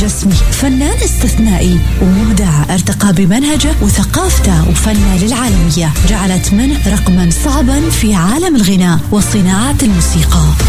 الجسمي، فنان استثنائي ومبدع ارتقى بمنهجه وثقافته وفنه للعالمية، جعلت منه رقما صعبا في عالم الغناء وصناعة الموسيقى.